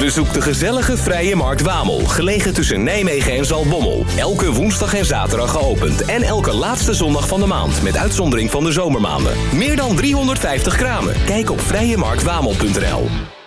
Bezoek de gezellige Vrije Markt Wamel, gelegen tussen Nijmegen en Zaltbommel. Elke woensdag en zaterdag geopend en elke laatste zondag van de maand, met uitzondering van de zomermaanden. Meer dan 350 kramen. Kijk op vrijemarktwamel.nl.